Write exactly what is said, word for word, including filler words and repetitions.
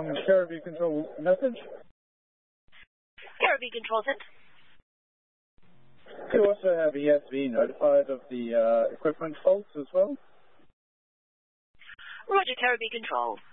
from Caribou Control message. Caribou Control sent. You also have E S B notified of the uh, equipment faults as well. Roger, Caribou Control.